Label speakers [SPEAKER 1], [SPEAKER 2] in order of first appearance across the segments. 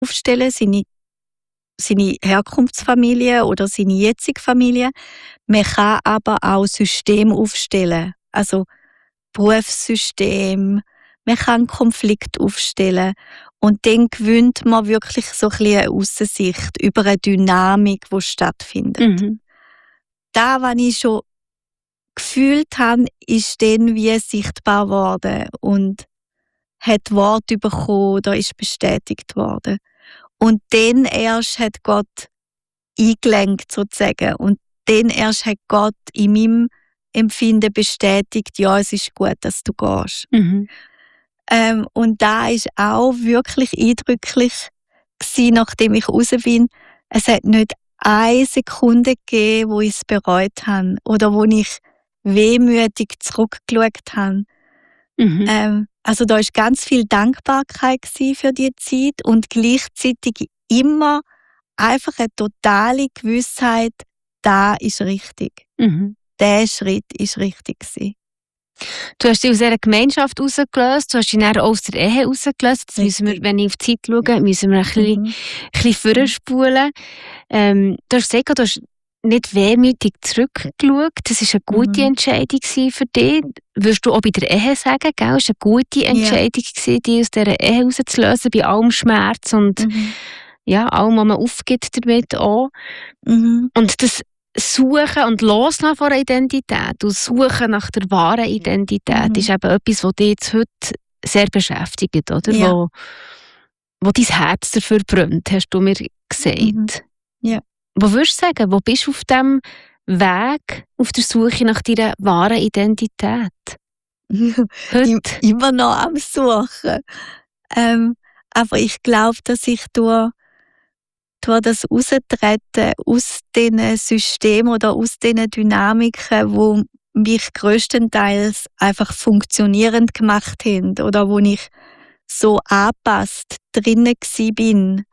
[SPEAKER 1] aufstellen, seine Herkunftsfamilie oder seine jetzige Familie. Man kann aber auch System aufstellen, also Berufssystem. Man kann Konflikt aufstellen und dann gewinnt man wirklich so ein bisschen eine Aussicht über eine Dynamik, die stattfindet.
[SPEAKER 2] Mhm.
[SPEAKER 1] Das, was ich schon gefühlt habe, ist dann wie sichtbar geworden und hat Wort bekommen oder ist bestätigt worden. Und dann erst hat Gott eingelenkt sozusagen. Und dann erst hat Gott in meinem Empfinden bestätigt, ja, es ist gut, dass du gehst.
[SPEAKER 2] Mhm.
[SPEAKER 1] Und da ist auch wirklich eindrücklich gewesen, nachdem ich raus bin. Es hat nicht eine Sekunde gegeben, wo ich es bereut habe oder wo ich wehmütig zurückgeschaut habe.
[SPEAKER 2] Mhm.
[SPEAKER 1] Also da ist ganz viel Dankbarkeit gewesen für die Zeit und gleichzeitig immer einfach eine totale Gewissheit, da ist richtig.
[SPEAKER 2] Mhm.
[SPEAKER 1] Der Schritt ist richtig gewesen.
[SPEAKER 2] Du hast dich aus dieser Gemeinschaft rausgelöst, du hast dich dann auch aus der Ehe rausgelöst. Jetzt müssen wir, wenn ich auf die Zeit schaue, müssen wir ein bisschen vorspulen. Du hast gesagt, du hast nicht wehmütig zurückgeschaut. Das war eine gute Entscheidung für dich. Würdest du auch bei der Ehe sagen, gell? Es war eine gute Entscheidung, dich aus dieser Ehe rauszulösen, bei allem Schmerz und ja, allem, was man aufgibt damit auch. Und das Suchen und Loslassen von einer Identität und Suchen nach der wahren Identität ist eben etwas, was dich jetzt heute sehr beschäftigt, oder?
[SPEAKER 1] Ja.
[SPEAKER 2] Wo dein Herz dafür brennt, hast du mir gesagt.
[SPEAKER 1] Ja.
[SPEAKER 2] Wo würdest du sagen, wo bist du auf diesem Weg, auf der Suche nach deiner wahren Identität? Heute?
[SPEAKER 1] Immer noch am Suchen. Aber ich glaube, dass ich durch das Raustreten aus diesen Systemen oder aus diesen Dynamiken, wo mich grösstenteils einfach funktionierend gemacht haben oder wo ich so angepasst drinnen bin,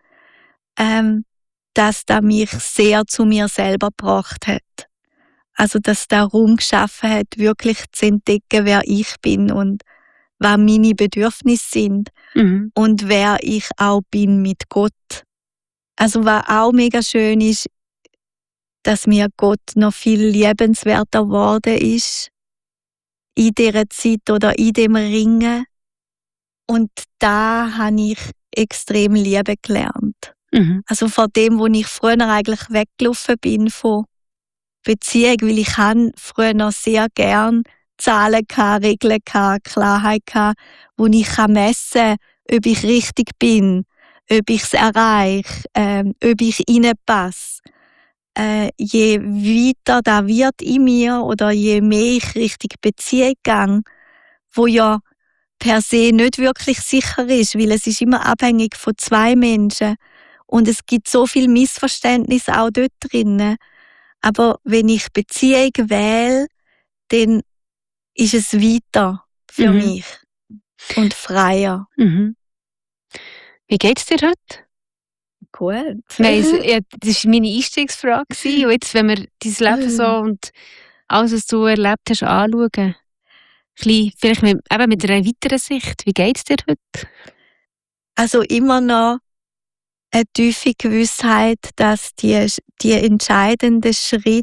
[SPEAKER 1] dass das mich sehr zu mir selber gebracht hat. Also, dass da Raum geschaffen hat, wirklich zu entdecken, wer ich bin und was meine Bedürfnisse sind und wer ich auch bin mit Gott. Also, was auch mega schön ist, dass mir Gott noch viel liebenswerter geworden ist in dieser Zeit oder in dem Ringen. Und da habe ich extrem lieben gelernt. Also von dem, wo ich früher eigentlich weggelaufen bin von Beziehung, weil ich habe früher noch sehr gern Zahlen gehabt, Regeln gehabt, Klarheit gehabt, wo ich messen kann, ob ich richtig bin, ob ich es erreiche, ob ich reinpasse. Je weiter da wird in mir oder je mehr ich Richtung Beziehung gehe, wo ja per se nicht wirklich sicher ist, weil es ist immer abhängig von zwei Menschen und es gibt so viel Missverständnis auch dort drinnen. Aber wenn ich Beziehung wähle, dann ist es weiter für mich und freier.
[SPEAKER 2] Wie geht's dir heute?
[SPEAKER 1] Gut.
[SPEAKER 2] Nein, das war meine Einstiegsfrage. Und jetzt, wenn wir dein Leben so und alles, was du erlebt hast, anschauen, vielleicht mit einer weiteren Sicht. Wie geht's dir heute?
[SPEAKER 1] Also immer noch eine tiefe Gewissheit, dass die entscheidenden Schritte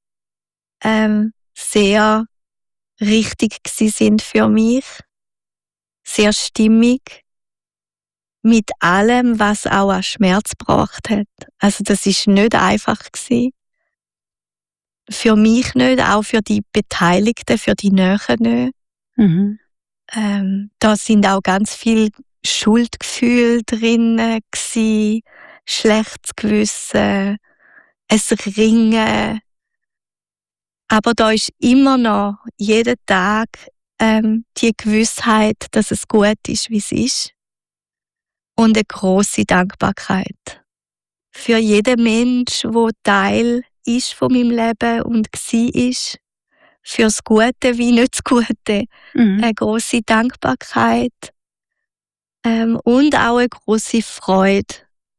[SPEAKER 1] sehr richtig sind für mich, sehr stimmig, mit allem, was auch an Schmerz gebracht hat. Also das ist nicht einfach gewesen. Für mich nicht, auch für die Beteiligten, für die Nähen nicht. Da sind auch ganz viele Schuldgefühle drin gewesen, schlechtes Gewissen, ein Ringen. Aber da ist immer noch jeden Tag die Gewissheit, dass es gut ist, wie es ist. Und eine grosse Dankbarkeit für jeden Mensch, der Teil ist von meinem Leben und war. Fürs Gute wie nicht das Gute. Eine grosse Dankbarkeit und auch eine grosse Freude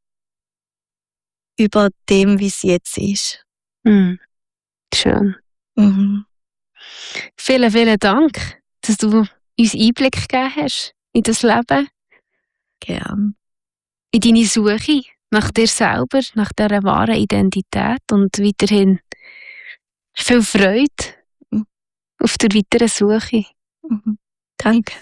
[SPEAKER 1] über dem, wie es jetzt ist.
[SPEAKER 2] Schön. Vielen, vielen Dank, dass du uns Einblick gegeben hast in das Leben.
[SPEAKER 1] Gern.
[SPEAKER 2] in deine Suche nach dir selber, nach dieser wahren Identität und weiterhin viel Freude auf der weiteren Suche.
[SPEAKER 1] Danke.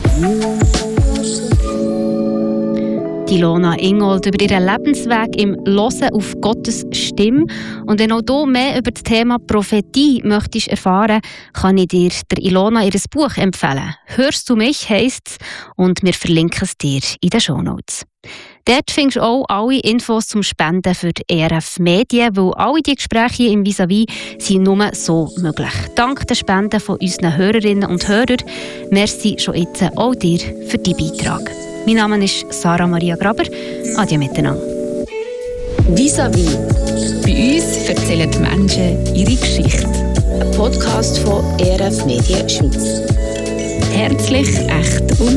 [SPEAKER 2] Ilona Ingold über ihren Lebensweg im Hören auf Gottes Stimme. Und wenn auch du mehr über das Thema Prophetie möchtest erfahren, kann ich dir der Ilona ihr Buch empfehlen. «Hörst du mich?» heisst es, und wir verlinken es dir in den Shownotes. Dort findest du auch alle Infos zum Spenden für die ERF Medien, weil alle die Gespräche im Vis-à-vis sind nur so möglich. Dank den Spenden von unseren Hörerinnen und Hörern. Merci schon jetzt auch dir für deinen Beitrag. Mein Name ist Sarah Maria Graber. Adieu miteinander.
[SPEAKER 3] Vis-à-vis. Bei uns erzählen die Menschen ihre Geschichte. Ein Podcast von ERF Medien Schweiz. Herzlich, echt und